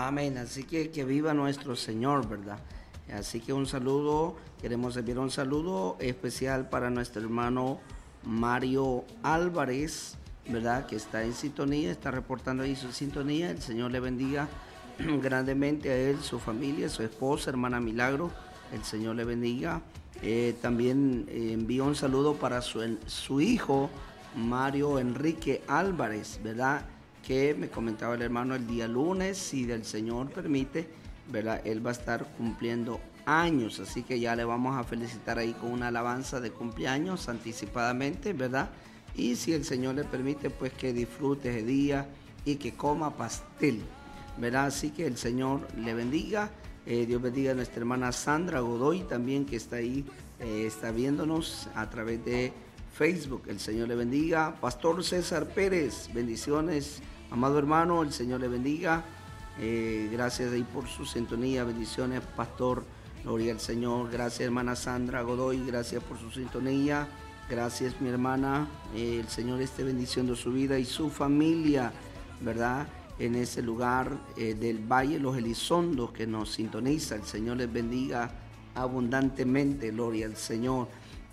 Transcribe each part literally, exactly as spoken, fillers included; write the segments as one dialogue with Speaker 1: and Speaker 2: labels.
Speaker 1: Amén. Así que que viva nuestro Señor, ¿verdad? Así que un saludo, queremos enviar un saludo especial para nuestro hermano Mario Álvarez, ¿verdad? Que está en sintonía, está reportando ahí su sintonía. El Señor le bendiga grandemente a él, su familia, su esposa, hermana Milagro. El Señor le bendiga. Eh, también eh, envío un saludo para su, su hijo, Mario Enrique Álvarez, ¿verdad? Que me comentaba el hermano el día lunes, si del Señor permite, ¿verdad? Él va a estar cumpliendo años, así que ya le vamos a felicitar ahí con una alabanza de cumpleaños anticipadamente, ¿verdad? Y si el Señor le permite, pues que disfrute ese día y que coma pastel, ¿verdad? Así que el Señor le bendiga. Eh, Dios bendiga a nuestra hermana Sandra Godoy también, que está ahí, eh, está viéndonos a través de Facebook. El Señor le bendiga. Pastor César Pérez, bendiciones, amado hermano, el Señor le bendiga. Eh, gracias ahí por su sintonía, bendiciones, Pastor, gloria al Señor. Gracias, hermana Sandra Godoy, gracias por su sintonía. Gracias, mi hermana, eh, el Señor esté bendiciendo su vida y su familia, ¿verdad? En ese lugar eh, del Valle Los Elizondos que nos sintoniza. El Señor les bendiga abundantemente, gloria al Señor.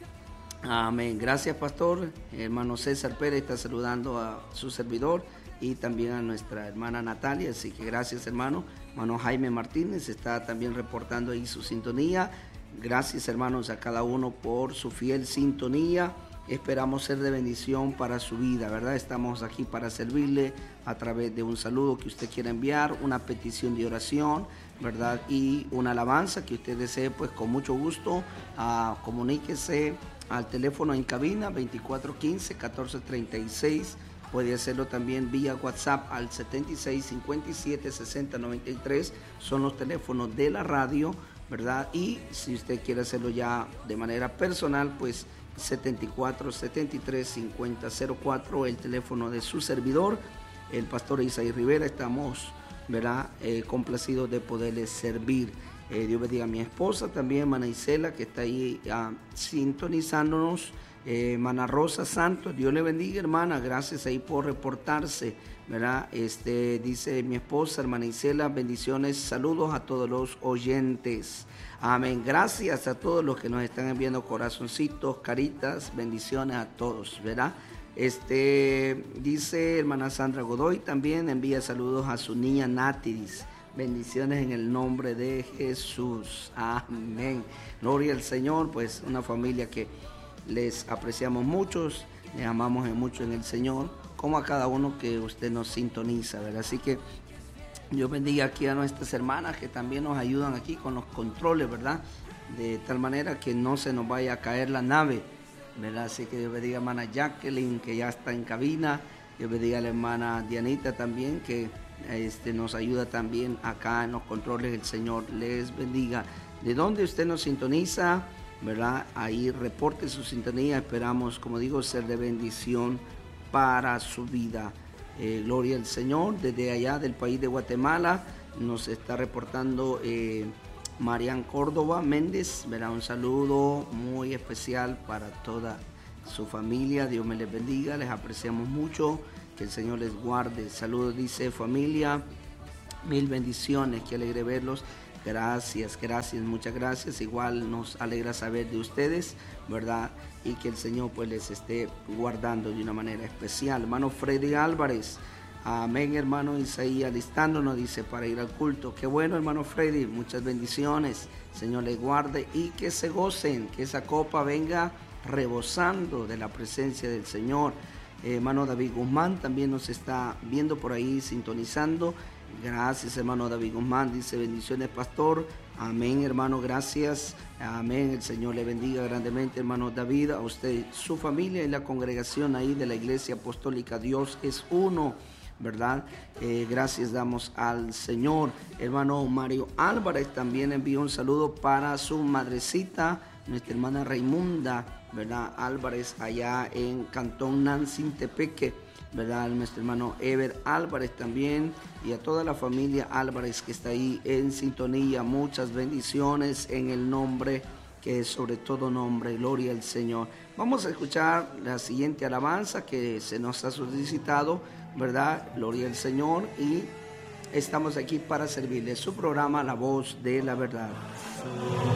Speaker 1: Amén. Gracias, pastor. Hermano César Pérez está saludando a su servidor y también a nuestra hermana Natalia, así que gracias, hermano. Hermano Jaime Martínez está también reportando ahí su sintonía. Gracias, hermanos, a cada uno por su fiel sintonía. Esperamos ser de bendición para su vida, ¿verdad? Estamos aquí para servirle a través de un saludo que usted quiera enviar, una petición de oración, ¿verdad? Y una alabanza que usted desee, pues con mucho gusto, uh, comuníquese al teléfono en cabina veinticuatro quince catorce treinta y seis. Puede hacerlo también vía WhatsApp al setenta y seis cincuenta y siete sesenta noventa y tres. Son los teléfonos de la radio, ¿verdad? Y si usted quiere hacerlo ya de manera personal, pues setenta y cuatro setenta y tres cincuenta cero cuatro, el teléfono de su servidor, el pastor Isaí Rivera. Estamos, ¿verdad? Eh, complacidos de poderles servir. Eh, Dios bendiga a mi esposa también, Mana Isela, que está ahí uh, sintonizándonos. Eh, Mana Rosa Santos, Dios le bendiga, hermana, gracias ahí por reportarse, ¿verdad? Este, dice mi esposa, hermana Isela, bendiciones, saludos a todos los oyentes. Amén. Gracias a todos los que nos están enviando corazoncitos, caritas, bendiciones a todos, ¿verdad? Este, dice hermana Sandra Godoy, también envía saludos a su niña Natiris. Bendiciones en el nombre de Jesús. Amén. Gloria al Señor, pues una familia que les apreciamos muchos, les amamos mucho en el Señor, como a cada uno que usted nos sintoniza, ¿verdad? Así que Dios bendiga aquí a nuestras hermanas que también nos ayudan aquí con los controles, ¿verdad? De tal manera que no se nos vaya a caer la nave, ¿verdad? Así que Dios bendiga a la hermana Jacqueline, que ya está en cabina. Dios bendiga a la hermana Dianita también, que este, nos ayuda también acá en los controles. El Señor les bendiga. ¿De dónde usted nos sintoniza? ¿Verdad? Ahí reporte su sintonía. Esperamos, como digo, ser de bendición para su vida. Eh, gloria al Señor. Desde allá del país de Guatemala nos está reportando eh, Marian Córdoba Méndez, ¿verdad? Un saludo muy especial para toda su familia. Dios me les bendiga, les apreciamos mucho, que el Señor les guarde. Saludos, dice familia, mil bendiciones, qué alegre verlos. Gracias, gracias, muchas gracias. Igual nos alegra saber de ustedes, ¿verdad? Y que el Señor pues les esté guardando de una manera especial. Hermano Freddy Álvarez, amén, hermano Isaí, alistándonos, dice, para ir al culto. Qué bueno, hermano Freddy, muchas bendiciones. Señor les guarde y que se gocen, que esa copa venga rebosando de la presencia del Señor. Eh, hermano David Guzmán también nos está viendo por ahí, sintonizando. Gracias, hermano David Guzmán, dice, bendiciones, pastor. Amén, hermano, gracias. Amén, el Señor le bendiga grandemente, hermano David, a usted, su familia y la congregación ahí de la Iglesia Apostólica. Dios es uno, ¿verdad? Eh, gracias damos al Señor. Hermano Mario Álvarez también envió un saludo para su madrecita, nuestra hermana Raimunda, ¿verdad? Álvarez, allá en Cantón Nancintepeque, ¿verdad? Nuestro hermano Ever Álvarez también, y a toda la familia Álvarez que está ahí en sintonía. Muchas bendiciones en el nombre que es sobre todo nombre. Gloria al Señor. Vamos a escuchar la siguiente alabanza que se nos ha solicitado, ¿verdad? Gloria al Señor. Y estamos aquí para servirle. Su programa La Voz de la Verdad.